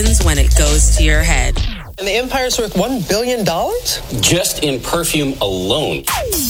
when it goes to your head. And the empire's worth $1 billion? Just in perfume alone.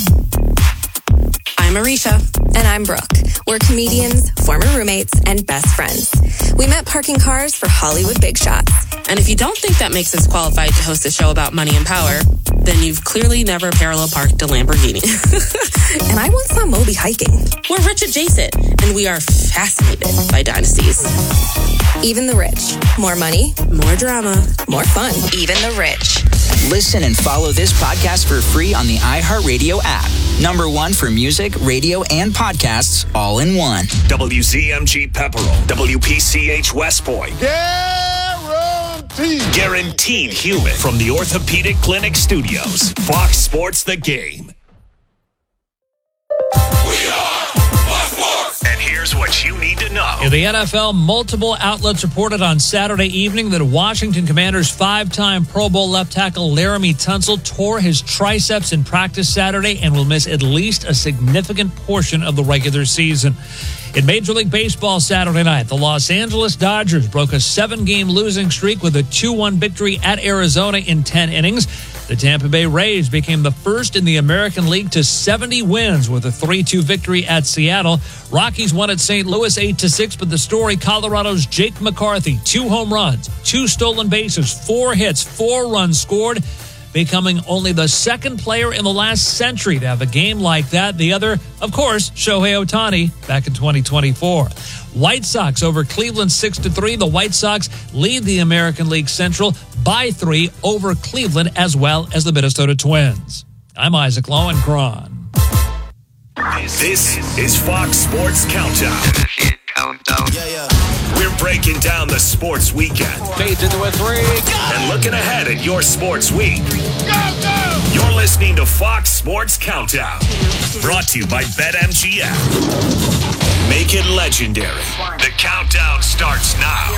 I'm Arisha. And I'm Brooke. We're comedians, former roommates, and best friends. We met parking cars for Hollywood big shots. And if you don't think that makes us qualified to host a show about money and power, then you've clearly never parallel parked a Lamborghini. And I once saw Moby hiking. We're rich adjacent, and we are fascinated by dynasties. Even the rich. More money. More drama. More fun. Even the rich. Listen and follow this podcast for free on the iHeartRadio app. Number one for music, radio, and podcasts all in one. WZMG Pepperell, WPCH West Point. Guaranteed human from the Orthopedic Clinic Studios. Fox Sports The Game. We are Fox Sports. And here's what you need to know. In the NFL, multiple outlets reported on Saturday evening that Washington Commanders five-time Pro Bowl left tackle Laramie Tunsil tore his triceps in practice Saturday and will miss at least a significant portion of the regular season. In Major League Baseball Saturday night, the Los Angeles Dodgers broke a 7-game losing streak with a 2-1 victory at Arizona in 10 innings. The Tampa Bay Rays became the first in the American League to 70 wins with a 3-2 victory at Seattle. Rockies won at St. Louis 8-6, but the story, Colorado's Jake McCarthy, 2 home runs, 2 stolen bases, 4 hits, 4 runs scored, becoming only the second player in the last century to have a game like that. The other, of course, Shohei Ohtani back in 2024. White Sox over Cleveland 6-3. The White Sox lead the American League Central by 3 over Cleveland as well as the Minnesota Twins. I'm Isaac Lowenkron. This is Fox Sports Countdown. We're breaking down the sports weekend. Fades into a 3. And looking ahead at your sports week. You're listening to Fox Sports Countdown. Brought to you by BetMGM. Make it legendary. The countdown starts now.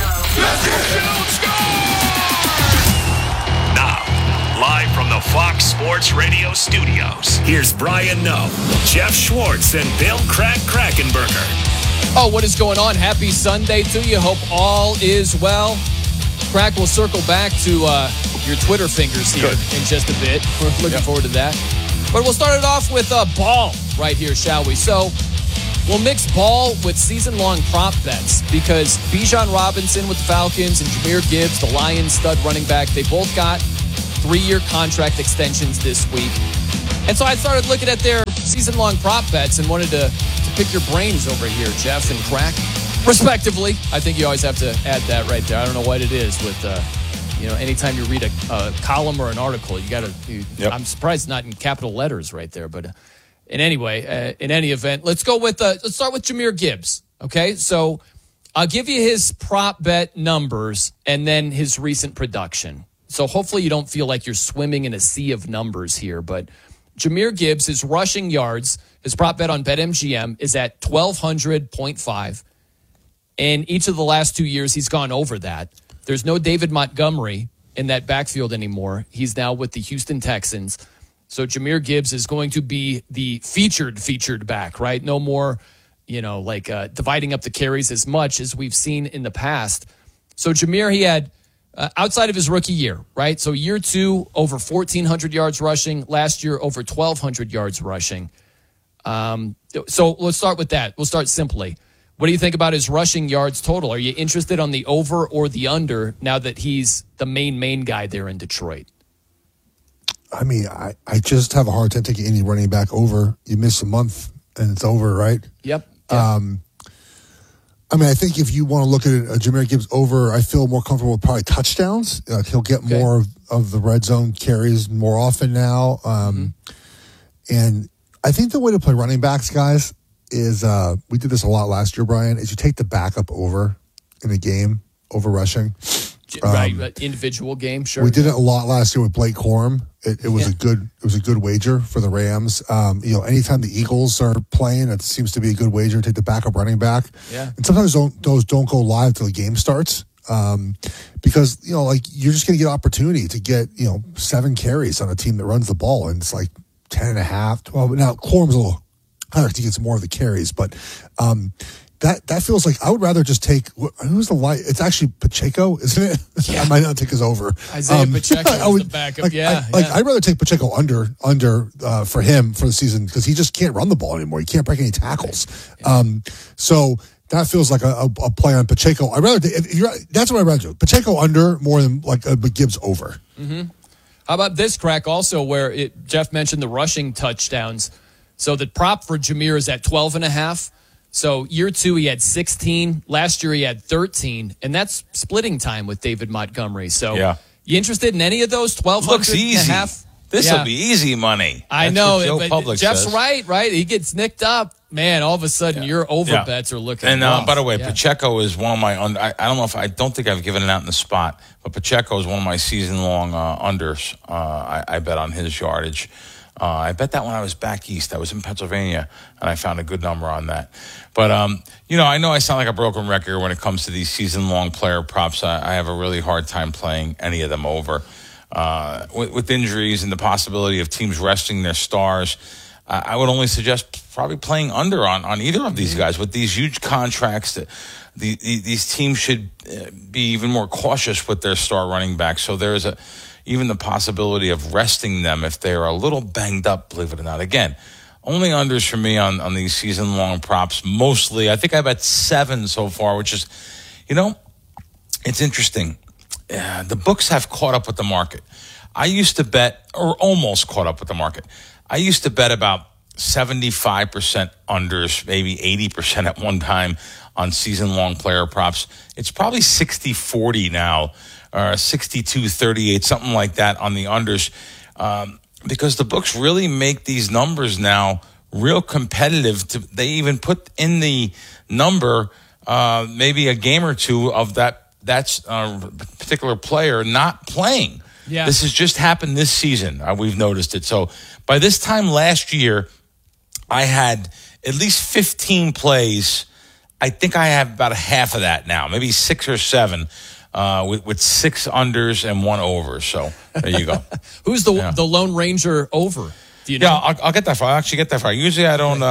Now, live from the Fox Sports Radio studios, here's Brian Noe, Jeff Schwartz, and Bill Krackenberger. Oh, what is going on? Happy Sunday to you. Hope all is well. Crack will circle back to your Twitter fingers here in just a bit. We're looking forward to that. But we'll start it off with ball right here, shall we? So we'll mix ball with season-long prop bets because Bijan Robinson with the Falcons and Jahmyr Gibbs, the Lions stud running back, they both got 3-year contract extensions this week. And so I started looking at their season-long prop bets and wanted to pick your brains over here, Jeff and Crack, respectively. I think you always have to add that right there. I don't know what it is with, anytime you read a column or an article, you got to. I'm surprised it's not in capital letters right there. But in any event, let's go with let's start with Jahmyr Gibbs. Okay, so I'll give you his prop bet numbers and then his recent production. So hopefully you don't feel like you're swimming in a sea of numbers here, but Jahmyr Gibbs, his rushing yards, his prop bet on BetMGM is at 1,200.5. In each of the last 2 years, he's gone over that. There's no David Montgomery in that backfield anymore. He's now with the Houston Texans. So Jahmyr Gibbs is going to be the featured back, right? No more, dividing up the carries as much as we've seen in the past. So Jahmyr, he had, outside of his rookie year, right? So year 2, over 1,400 yards rushing. Last year, over 1,200 yards rushing. So let's start with that. We'll start simply. What do you think about his rushing yards total? Are you interested on the over or the under now that he's the main guy there in Detroit? I mean, I just have a hard time taking any running back over. You miss a month and it's over, right? Yep. I think if you want to look at it, Jahmyr Gibbs over, I feel more comfortable with probably touchdowns. He'll get more of the red zone carries more often now. And I think the way to play running backs, guys, is we did this a lot last year, Brian, is you take the backup over in a game, over rushing. Right, individual game, sure. We did it a lot last year with Blake Corum. It was a good wager for the Rams. Anytime the Eagles are playing, it seems to be a good wager. Take the backup running back. Yeah. And sometimes those don't go live till the game starts. Because you're just going to get opportunity to get 7 carries on a team that runs the ball, and it's like 10.5, 12. Now Corum's a little higher. He gets more of the carries, but that feels like I would rather just take who's the light. It's actually Pacheco, isn't it? Yeah. I might not take his over. Isaiah Pacheco is the backup. I'd rather take Pacheco under for him for the season because he just can't run the ball anymore. He can't break any tackles. Yeah. So that feels like a play on Pacheco. That's what I'd rather do. Pacheco under more than like a Gibbs over. Mm-hmm. How about this crack also where Jeff mentioned the rushing touchdowns. So the prop for Jahmyr is at 12.5. So year 2, he had 16. Last year, he had 13. And that's splitting time with David Montgomery. So you interested in any of those? 1,200 Looks easy. and a half? This will be easy money. I That's know. what Joe But Public Jeff's says. right? He gets nicked up. Man, all of a sudden, your over bets are looking And rough. by the way, Pacheco is one of my I don't think I've given it out in the spot, but Pacheco is one of my season-long unders. I bet on his yardage. I bet that when I was back east. I was in Pennsylvania, and I found a good number on that. But, I know I sound like a broken record when it comes to these season-long player props. I have a really hard time playing any of them over. With injuries and the possibility of teams resting their stars, I would only suggest probably playing under on either of these guys. With these huge contracts, these teams should be even more cautious with their star running backs. So there's even the possibility of resting them if they're a little banged up, believe it or not. Again, only unders for me on these season-long props. Mostly, I think I bet 7 so far, which is, it's interesting. The books have caught up with the market. I used to bet, or almost caught up with the market. I used to bet about 75% unders, maybe 80% at one time on season-long player props. It's probably 60-40 now, or 62-38, something like that on the unders, because the books really make these numbers now real competitive. They even put in the number maybe a game or two of that particular player not playing. Yeah. This has just happened this season. We've noticed it. So by this time last year, I had at least 15 plays. I think I have about a half of that now, maybe 6 or 7, with 6 unders and 1 over. So there you go. Who's the Lone Ranger over? Do you know? Yeah, I'll get that far. I'll actually get that far. Usually I don't.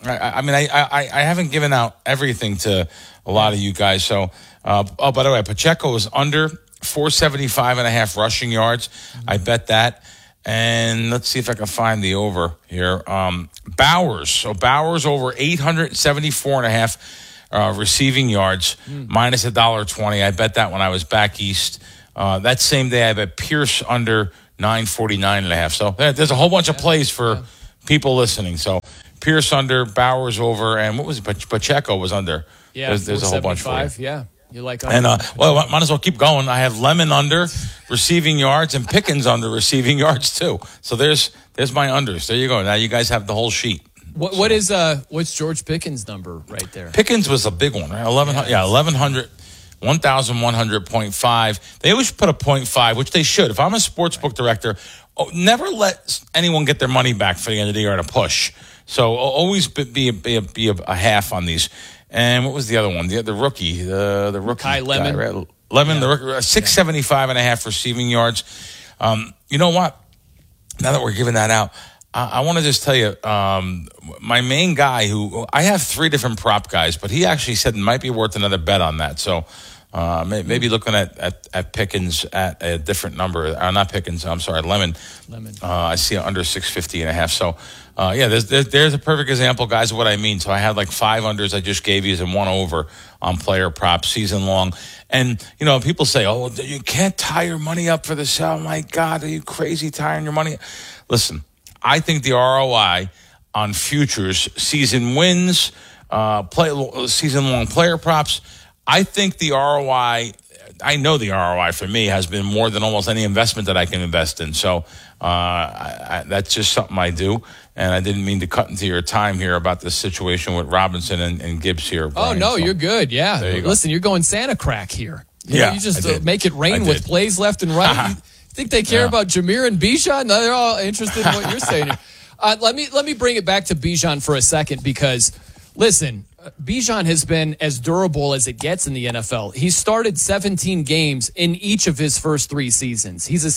I haven't given out everything to a lot of you guys. So, by the way, Pacheco is under 475.5 rushing yards. Mm-hmm. I bet that. And let's see if I can find the over here. Bowers. So Bowers over 874.5 receiving yards, minus $1.20. I bet that when I was back east. That same day, I bet Pierce under 949.5. So there's a whole bunch of plays for people listening. So Pierce under, Bowers over, and what was it? Pacheco was under. Yeah, there's a whole bunch for you. Yeah. You like and might as well keep going. I have Lemon under receiving yards and Pickens under receiving yards too. So there's my unders. There you go. Now you guys have the whole sheet. What's George Pickens' number right there? Pickens was a big one, right? 1,100.5. They always put a 0.5, which they should. If I'm a sports book director, never let anyone get their money back for the end of the year at a push. So always be a half on these. And what was the other one? The rookie, the rookie, Kai Lemon. Guy, right? Lemon, the rookie, 675.5 receiving yards. You know what? Now that we're giving that out, I want to just tell you, my main guy who I have 3 different prop guys, but he actually said it might be worth another bet on that. So maybe looking at Pickens at a different number. Not Pickens. I'm sorry, Lemon. I see under 650.5. So there's a perfect example, guys, of what I mean. So I had like 5 unders I just gave you and 1 over on player props season long. And, people say, oh, you can't tie your money up for this. Oh, my God, are you crazy tying your money? Listen, I think the ROI on futures, season wins, season-long player props, I think the ROI, I know the ROI for me has been more than almost any investment that I can invest in. So that's just something I do. And I didn't mean to cut into your time here about this situation with Robinson and Gibbs here, Brian. Oh, no, you're good. Yeah. Listen, you're going Santa crack here. You just make it rain with plays left and right. You think they care about Jahmyr and Bijan? No, they're all interested in what you're saying here. Let me bring it back to Bijan for a second because, listen, Bijan has been as durable as it gets in the NFL. He started 17 games in each of his first 3 seasons. He's a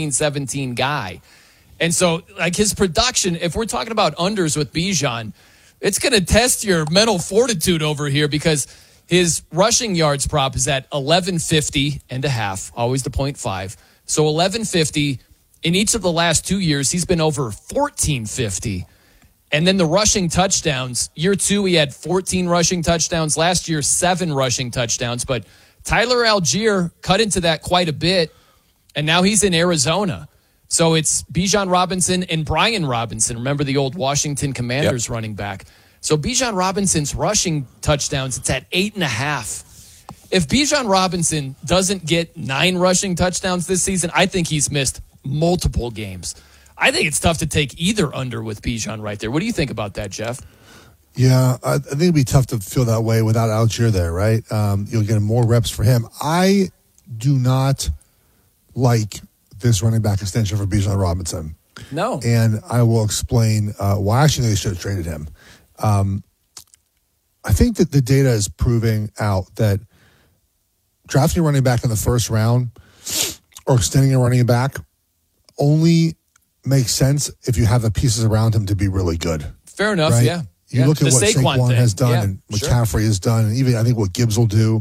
17 guy. And so, like, his production, if we're talking about unders with Bijan, it's going to test your mental fortitude over here because his rushing yards prop is at 1150 and a half, always the 0.5. So 1150. In each of the last 2 years, he's been over 1450. And then the rushing touchdowns, year 2, he had 14 rushing touchdowns. Last year, 7 rushing touchdowns. But Tyler Algier cut into that quite a bit, and now he's in Arizona. So it's Bijan Robinson and Brian Robinson. Remember the old Washington Commanders running back. So Bijan Robinson's rushing touchdowns, it's at 8.5. If Bijan Robinson doesn't get 9 rushing touchdowns this season, I think he's missed multiple games. I think it's tough to take either under with Bijan right there. What do you think about that, Jeff? Yeah, I think it'd be tough to feel that way without Algier there, right? You'll get more reps for him. I do not like this running back extension for Bijan Robinson. No. And I will explain why I actually think they should have traded him. I think that the data is proving out that drafting a running back in the first round or extending a running back only makes sense if you have the pieces around him to be really good. Fair enough, right? yeah. You look at what Saquon has done and sure. McCaffrey has done, and even I think what Gibbs will do.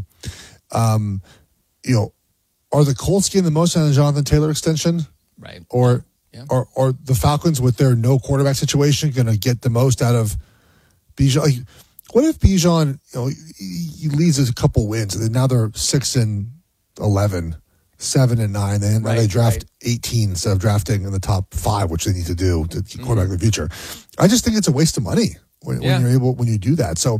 Are the Colts getting the most out of the Jonathan Taylor extension? Right. Or the Falcons with their no quarterback situation going to get the most out of Bijan? Like, what if Bijan, he leads a couple wins, and then now they're 6-11, 7-9, and now they draft 18 instead of drafting in the top 5, which they need to do to keep quarterback in the future. I just think it's a waste of money when you do that. So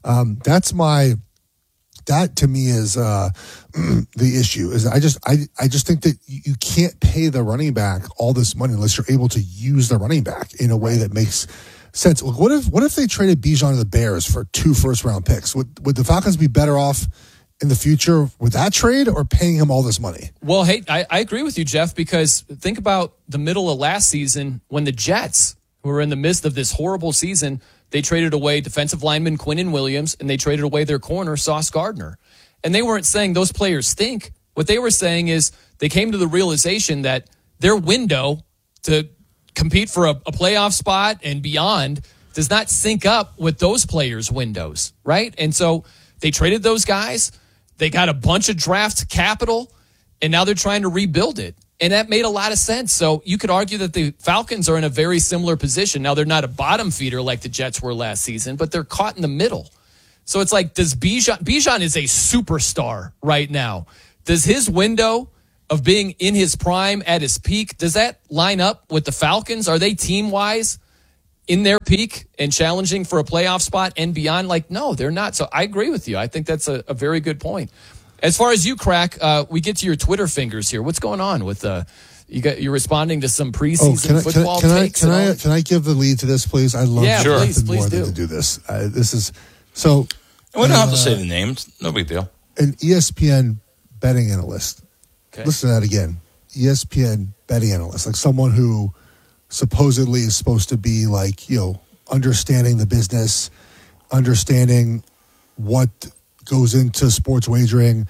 that to me is the issue. Is I just think that you can't pay the running back all this money unless you're able to use the running back in a way that makes sense. Look, what if they traded Bijan to the Bears for 2 first-round picks? Would the Falcons be better off in the future with that trade or paying him all this money? Well, hey, I agree with you, Jeff, because think about the middle of last season when the Jets, who were in the midst of this horrible season, they traded away defensive lineman Quinnen Williams, and they traded away their corner, Sauce Gardner. And they weren't saying those players stink. What they were saying is they came to the realization that their window to compete for a playoff spot and beyond does not sync up with those players' windows, right? And so they traded those guys. They got a bunch of draft capital, and now they're trying to rebuild it. And that made a lot of sense. So you could argue that the Falcons are in a very similar position. Now, they're not a bottom feeder like the Jets were last season, but they're caught in the middle. So it's like, does Bijan is a superstar right now. Does his window of being in his prime at his peak, does that line up with the Falcons? Are they team-wise in their peak and challenging for a playoff spot and beyond? Like, no, they're not. So I agree with you. I think that's a very good point. As far as you, Crack, we get to your Twitter fingers here. What's going on with you're responding to some preseason football takes? Can I give the lead to this, please? I love please more do. than to do this. This is so. We don't have to say the names. No big deal. An ESPN betting analyst. Okay. Listen to that again. ESPN betting analyst, like someone who supposedly is supposed to be like, understanding the business, understanding what goes into sports wagering,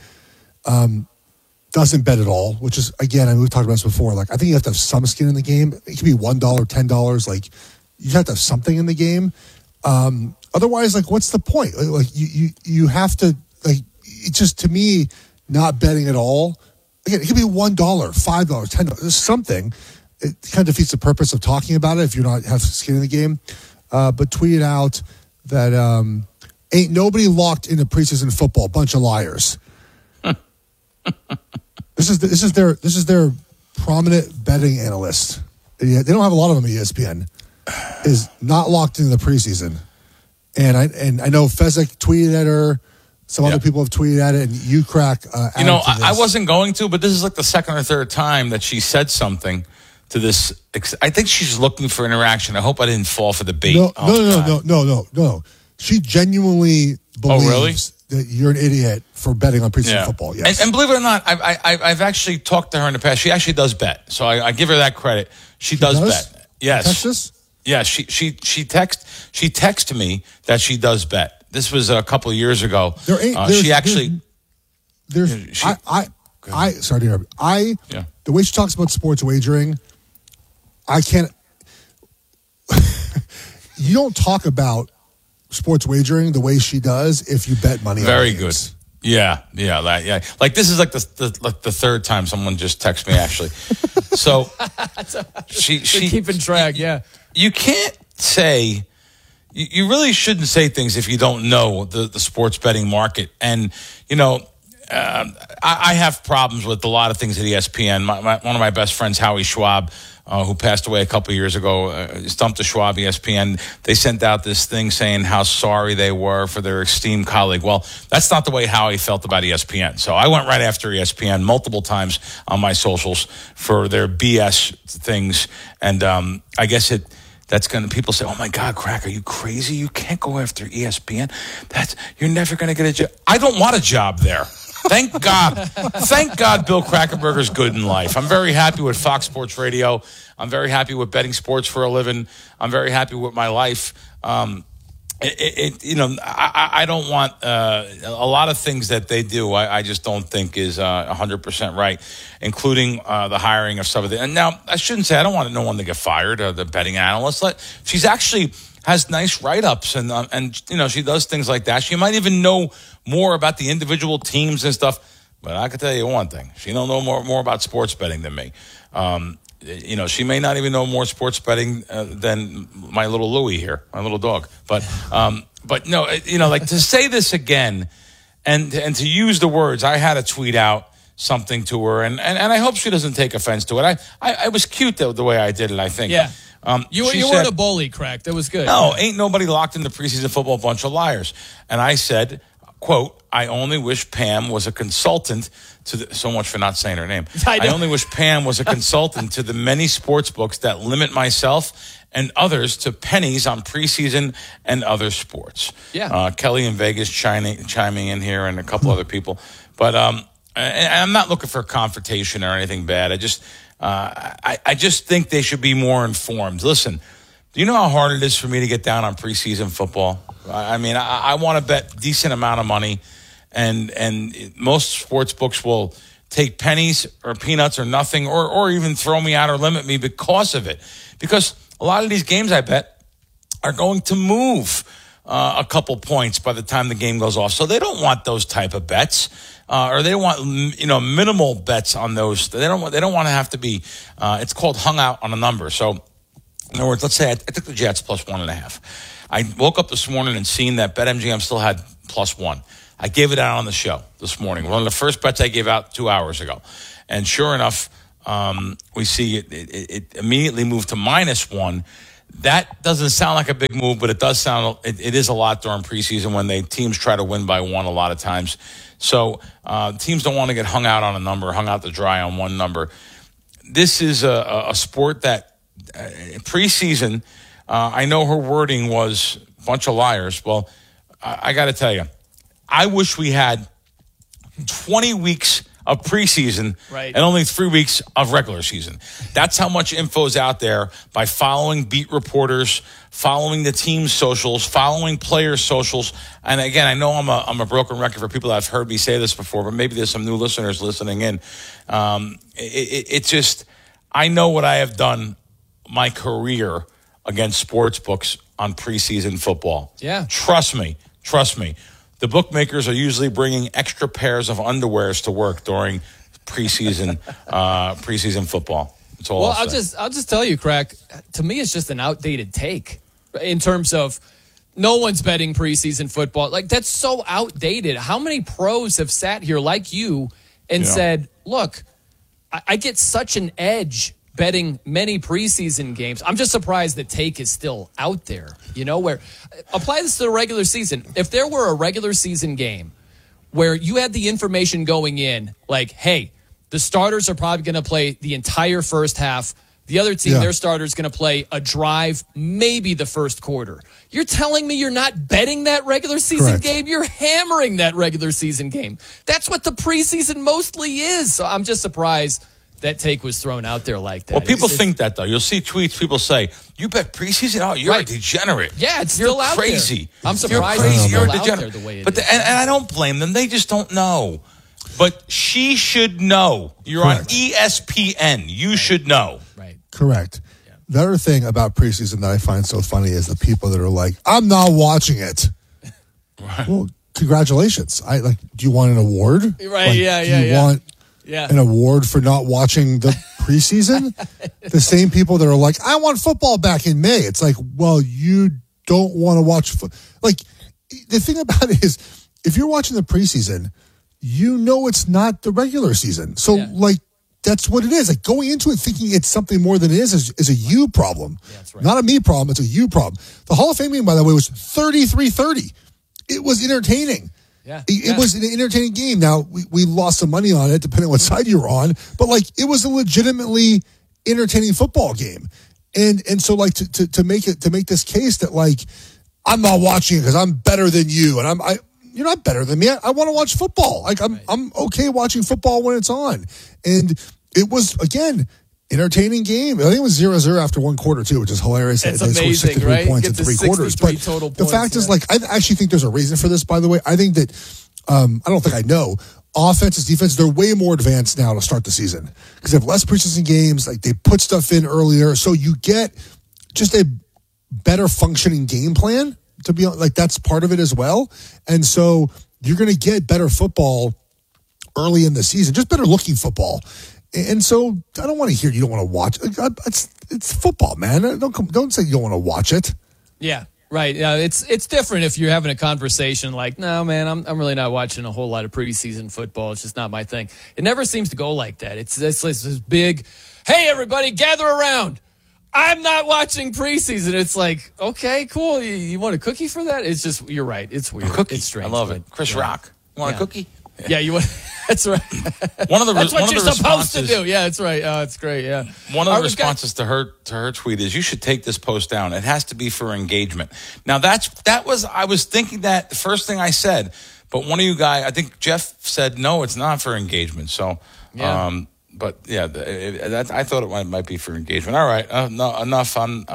doesn't bet at all, which is, again, we've talked about this before. Like, I think you have to have some skin in the game. It could be $1, $10. Like, you have to have something in the game. Otherwise, like, what's the point? Like, you have to, like, it just, to me, not betting at all. Again, it could be $1, $5, $10. There's something. It kind of defeats the purpose of talking about it if you're not have skin in the game. But tweeted out that ain't nobody locked into preseason football. Bunch of liars. This is their prominent betting analyst. They don't have a lot of them at ESPN. Is not locked into the preseason, and I know Fezzik tweeted at her. Some other people have tweeted at it, and you, Crack. I wasn't going to, but this is like the second or third time that she said something to this. I think she's looking for interaction. I hope I didn't fall for the bait. No. She genuinely believes that you're an idiot for betting on preseason football. Yes, and believe it or not, I've actued talked to her in the past. She actually does bet, so I give her that credit. She does bet. Yes. Texas? Yeah, she texted me that she does bet. This was a couple of years ago. Sorry to interrupt. The way she talks about sports wagering, I can't. You don't talk about sports wagering the way she does if you bet money on Very games. good. Yeah. Like this is like the third time someone just texted me actually. So she keeping track. Yeah, you can't say. You really shouldn't say things if you don't know the sports betting market. And I have problems with a lot of things at ESPN. One of my best friends, Howie Schwab, who passed away a couple of years ago, stumped to Schwab ESPN. They sent out this thing saying how sorry they were for their esteemed colleague. Well, that's not the way Howie felt about ESPN. So I went right after ESPN multiple times on my socials for their BS things. And I guess that's going to, people say, oh my God, Crack, are you crazy? You can't go after ESPN. You're never going to get a job. I don't want a job there. Thank God. Thank God Bill Krackomberger's good in life. I'm very happy with Fox Sports Radio. I'm very happy with betting sports for a living. I'm very happy with my life. I don't want a lot of things that they do. I just don't think is 100% right, including the hiring of some of the. And now I shouldn't say I don't want no one to get fired. The betting analyst, she's actually has nice write-ups and she does things like that. She might even know more about the individual teams and stuff. But I can tell you one thing: she don't know more about sports betting than me. She may not even know more sports betting than my little Louie here, my little dog. But no, like to say this again and to use the words, I had to tweet out something to her, and I hope she doesn't take offense to it. I was cute the way I did it, I think. Yeah. You weren't a bully, Crack. That was good. No, ain't nobody locked into preseason football, a bunch of liars. And I said, quote, I only wish Pam was a consultant to so much for not saying her name. I only wish Pam was a consultant to the many sports books that limit myself and others to pennies on preseason and other sports. Yeah. Kelly in Vegas chiming in here and a couple other people. But and I'm not looking for a confrontation or anything bad. I just think they should be more informed. Listen, do you know how hard it is for me to get down on preseason football? I mean, I want to bet decent amount of money, and most sports books will take pennies or peanuts or nothing, or even throw me out or limit me because of it. Because a lot of these games I bet are going to move a couple points by the time the game goes off. So they don't want those type of bets. Or they want minimal bets on those. They don't want to have to be. It's called hung out on a number. So, in other words, let's say I took the Jets plus 1.5. I woke up this morning and seen that BetMGM still had plus 1. I gave it out on the show this morning. One of the first bets I gave out 2 hours ago, and sure enough, we see it immediately moved to minus 1. That doesn't sound like a big move, but it does sound. It is a lot during preseason when teams try to win by 1 a lot of times. So teams don't want to get hung out on a number, hung out to dry on one number. This is a sport that preseason, I know her wording was a bunch of liars. Well, I got to tell you, I wish we had 20 weeks of preseason and only 3 weeks of regular season. That's how much info is out there by following beat reporters, following the team's socials, following players' socials. And again, I know I'm a broken record for people that have heard me say this before, but maybe there's some new listeners listening in. It's just, I know what I have done my career against sports books on preseason football. Yeah. Trust me. The bookmakers are usually bringing extra pairs of underwears to work during preseason football. That's all I'll just tell you, Crack. To me, it's just an outdated take in terms of no one's betting preseason football. Like, that's so outdated. How many pros have sat here like you and said, "Look, I get such an edge betting many preseason games." I'm just surprised that take is still out there, where apply this to the regular season. If there were a regular season game where you had the information going in, like, hey, the starters are probably going to play the entire first half. The other team, their starter is going to play a drive, maybe the first quarter. You're telling me you're not betting that regular season game? You're hammering that regular season game. That's what the preseason mostly is. So I'm just surprised that take was thrown out there like that. Well, people think that, though. You'll see tweets, people say, you bet preseason? Oh, you're a degenerate. Yeah, it's still out there. You're crazy. I'm surprised it's still out there the way it is. And I don't blame them. They just don't know. But she should know. You're on ESPN. You should know. Right. Correct. The other thing about preseason that I find so funny is the people that are like, I'm not watching it. Right. Well, congratulations. Do you want an award? Right, do you want an award for not watching the preseason? The same people that are like, I want football back in May. It's like, well, you don't want to watch the thing about it is, if you're watching the preseason, you know it's not the regular season. So, that's what it is. Like, going into it thinking it's something more than it is a you problem. Yeah, that's right. Not a me problem, it's a you problem. The Hall of Fame game, by the way, was 33-30. It was entertaining. Yeah. It was an entertaining game. Now, we lost some money on it, depending on what side you were on, but, it was a legitimately entertaining football game. And so, to make this case that, I'm not watching it because I'm better than you, and you're not better than me. I want to watch football. I'm okay watching football when it's on. And it was, again, entertaining game. I think it was 0-0 after one quarter, too, which is hilarious. It's amazing, right? Points in 3 quarters. But the fact is, I actually think there's a reason for this, by the way. I think that, I don't think I know, offenses, defense, they're way more advanced now to start the season. Because they have less preseason games. They put stuff in earlier. So you get just a better functioning game plan. To be that's part of it as well. And so you're going to get better football early in the season, just better looking football. And so I don't want to hear you don't want to watch. It's football, man. Don't say you don't want to watch it. Yeah, right. Yeah, it's different if you're having a conversation like, no, man, I'm really not watching a whole lot of preseason football. It's just not my thing. It never seems to go like that. It's this big, hey, everybody, gather around. I'm not watching preseason. It's like, okay, cool. You want a cookie for that? It's just, you're right. It's weird. It's strange. I love it. Chris Rock. You want a cookie? Yeah, you want. That's right. That's what you're supposed to do. Yeah, that's right. Oh, it's great. Yeah. One of the responses to her tweet is, you should take this post down. It has to be for engagement. Now I was thinking that the first thing I said, but one of you guys, I think Jeff said, no, it's not for engagement. So, but yeah, I thought it might be for engagement. All right, no, enough. I'm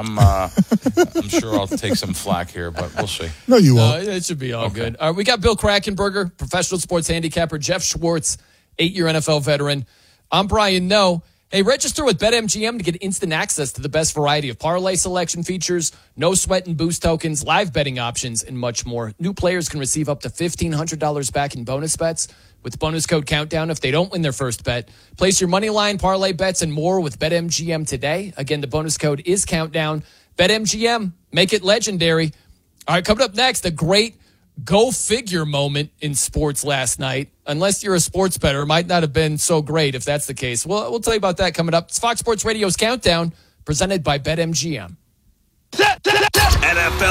sure I'll take some flack here, but we'll see. No, you won't. It should be all good. We got Bill Krackomberger, professional sports handicapper. Jeff Schwartz, 8-year NFL veteran. I'm Brian Noe. Hey, register with BetMGM to get instant access to the best variety of parlay selection features, no sweat and boost tokens, live betting options, and much more. New players can receive up to $1,500 back in bonus bets with bonus code Countdown if they don't win their first bet. Place your money line, parlay bets, and more with BetMGM today. Again, the bonus code is Countdown. BetMGM, make it legendary. All right, coming up next, a great go-figure moment in sports last night. Unless you're a sports bettor, it might not have been so great if that's the case. We'll tell you about that coming up. It's Fox Sports Radio's Countdown, presented by BetMGM. NFL